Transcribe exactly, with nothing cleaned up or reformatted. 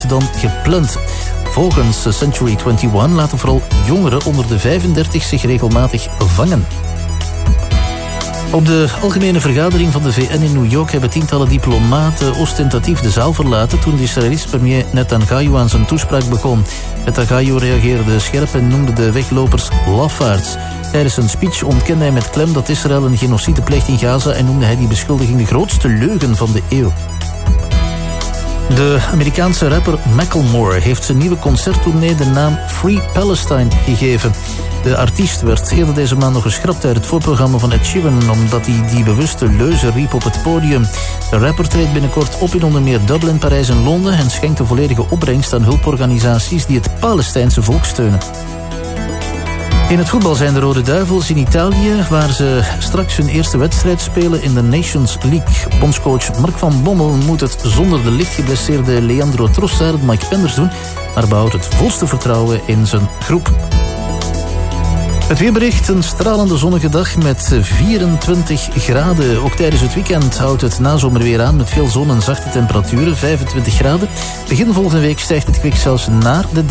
dan gepland. Volgens Century eenentwintig laten vooral jongeren onder de vijfendertig zich regelmatig vangen. Op de algemene vergadering van de V N in New York hebben tientallen diplomaten ostentatief de zaal verlaten toen de Israëlische premier Netanyahu aan zijn toespraak begon. Netanyahu reageerde scherp en noemde de weglopers lafaards. Tijdens zijn speech ontkende hij met klem dat Israël een genocide pleegt in Gaza en noemde hij die beschuldiging de grootste leugen van de eeuw. De Amerikaanse rapper Macklemore heeft zijn nieuwe concerttournee de naam Free Palestine gegeven. De artiest werd eerder deze maand nog geschrapt uit het voorprogramma van Ed Sheeran omdat hij die bewuste leuze riep op het podium. De rapper treedt binnenkort op in onder meer Dublin, Parijs en Londen en schenkt de volledige opbrengst aan hulporganisaties die het Palestijnse volk steunen. In het voetbal zijn de Rode Duivels in Italië, waar ze straks hun eerste wedstrijd spelen in de Nations League. Bondscoach Mark van Bommel moet het zonder de licht geblesseerde Leandro Trossard en Mike Penders doen, maar behoudt het volste vertrouwen in zijn groep. Het weerbericht, een stralende zonnige dag met vierentwintig graden. Ook tijdens het weekend houdt het nazomerweer aan met veel zon en zachte temperaturen, vijfentwintig graden. Begin volgende week stijgt het kwik zelfs naar de